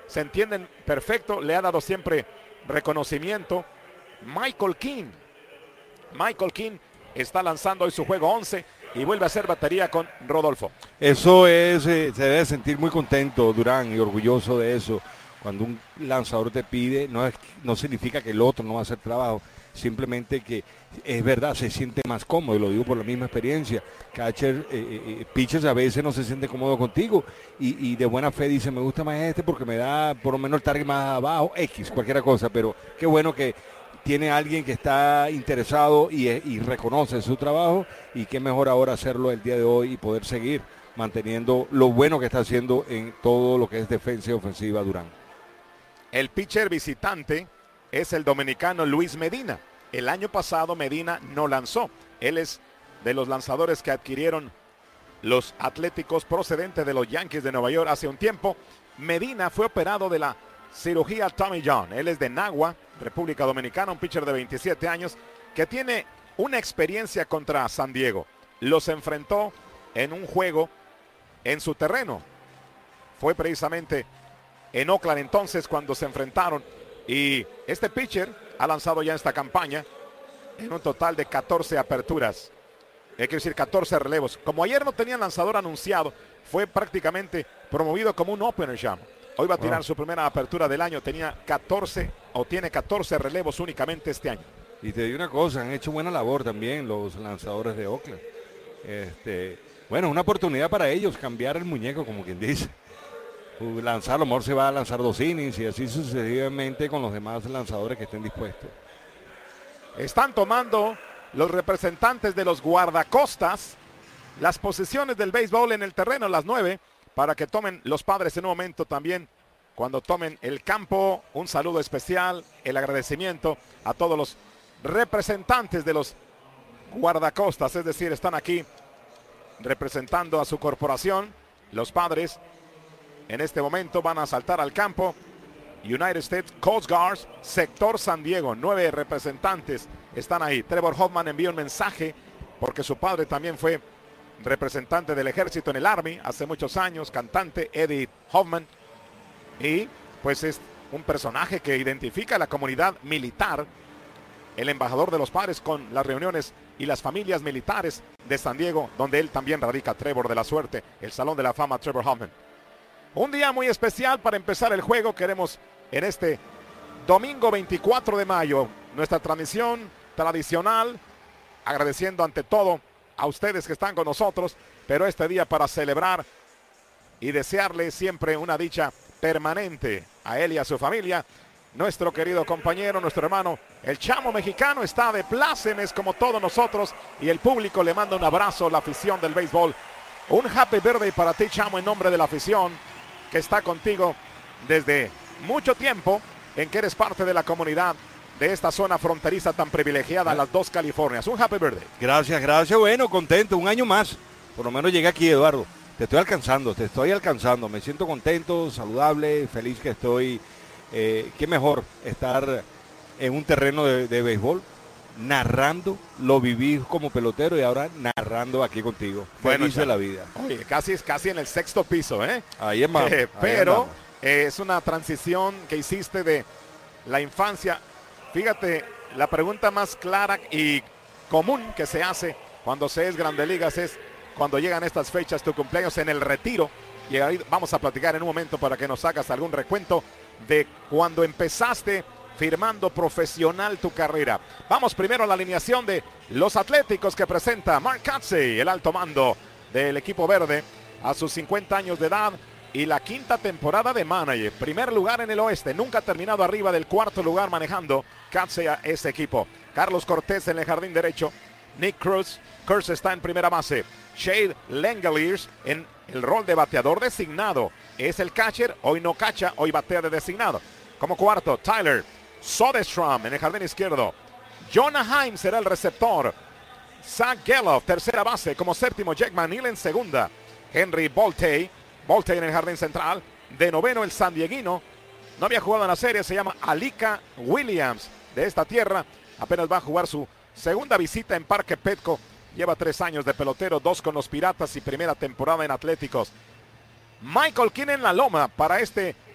se entienden perfecto, le ha dado siempre reconocimiento. Michael King está lanzando hoy su juego 11 y vuelve a hacer batería con Rodolfo. Eso es, se debe sentir muy contento Durán y orgulloso de eso. Cuando un lanzador te pide, no significa que el otro no va a hacer trabajo, simplemente que es verdad, se siente más cómodo, y lo digo por la misma experiencia. Pitchers a veces no se siente cómodo contigo y de buena fe dice, me gusta más este porque me da por lo menos el target más abajo, X, cualquier cosa, pero qué bueno que tiene alguien que está interesado y reconoce su trabajo, y qué mejor ahora hacerlo el día de hoy y poder seguir manteniendo lo bueno que está haciendo en todo lo que es defensa y ofensiva Durán. El pitcher visitante es el dominicano Luis Medina. El año pasado Medina no lanzó. Él es de los lanzadores que adquirieron los Atléticos procedentes de los Yankees de Nueva York hace un tiempo. Medina fue operado de la cirugía Tommy John. Él es de Nagua, República Dominicana, un pitcher de 27 años que tiene una experiencia contra San Diego. Los enfrentó en un juego en su terreno. Fue precisamente en Oakland entonces cuando se enfrentaron, y este pitcher ha lanzado ya esta campaña en un total de 14 aperturas. Quiero decir 14 relevos. Como ayer no tenía lanzador anunciado, fue prácticamente promovido como un opener jam. Hoy va a tirar su primera apertura del año. Tiene 14 relevos únicamente este año. Y te digo una cosa, han hecho buena labor también los lanzadores de Oakland. Bueno, una oportunidad para ellos cambiar el muñeco, como quien dice. Lanzar, a lo mejor se va a lanzar 2 innings y así sucesivamente con los demás lanzadores que estén dispuestos. Están tomando los representantes de los guardacostas las posiciones del béisbol en el terreno, las 9, para que tomen los padres en un momento también. Cuando tomen el campo, un saludo especial, el agradecimiento a todos los representantes de los guardacostas, es decir, están aquí representando a su corporación. Los padres en este momento van a saltar al campo. United States Coast Guard, sector San Diego, 9 representantes están ahí. Trevor Hoffman envió un mensaje porque su padre también fue representante del ejército en el Army hace muchos años, cantante Eddie Hoffman, y pues es un personaje que identifica a la comunidad militar, el embajador de los padres con las reuniones y las familias militares de San Diego, donde él también radica. Trevor de la Suerte, el Salón de la Fama Trevor Hoffman. Un día muy especial para empezar el juego. Queremos en este domingo 24 de mayo, nuestra transmisión tradicional, agradeciendo ante todo a ustedes que están con nosotros, pero este día para celebrar y desearle siempre una dicha permanente a él y a su familia. Nuestro querido compañero, nuestro hermano, el Chamo mexicano, está de plácemes como todos nosotros, y el público le manda un abrazo, la afición del béisbol. Un happy birthday para ti, Chamo, en nombre de la afición que está contigo desde mucho tiempo, en que eres parte de la comunidad de esta zona fronteriza tan privilegiada, las 2 Californias. Un happy birthday. Gracias. Bueno, contento, un año más. Por lo menos llegué aquí, Eduardo. Te estoy alcanzando. Me siento contento, saludable, feliz que estoy. Qué mejor estar en un terreno de béisbol, narrando. Lo viví como pelotero y ahora narrando aquí contigo. Bueno, feliz de la vida. Oye, casi en el 6º piso, ¿eh? Ahí es más. Pero es una transición que hiciste de la infancia. Fíjate, la pregunta más clara y común que se hace cuando se es Grandes Ligas es cuando llegan estas fechas, tu cumpleaños en el retiro. Y ahí vamos a platicar en un momento para que nos hagas algún recuento de cuando empezaste firmando profesional tu carrera. Vamos primero a la alineación de los Atléticos que presenta Mark Kotsay, el alto mando del equipo verde, a sus 50 años de edad y la 5ª temporada de manager. Primer lugar en el oeste, nunca ha terminado arriba del 4º lugar manejando Kotsay a ese equipo. Carlos Cortés en el jardín derecho, Nick Cruz está en primera base, Shade Langeliers en el rol de bateador designado, es el catcher, hoy no cacha, hoy batea de designado. Como cuarto, Tyler Soderstrom en el jardín izquierdo, Jonah Heim será el receptor, Zach Geloff, tercera base. Como séptimo, Jake McNeil en segunda, Henry Bolte en el jardín central. De noveno, el sandieguino, no había jugado en la serie, se llama Alika Williams, de esta tierra, apenas va a jugar su segunda visita en Parque Petco. Lleva 3 años de pelotero, 2 con los Piratas y primera temporada en Atléticos. Michael King en la loma para este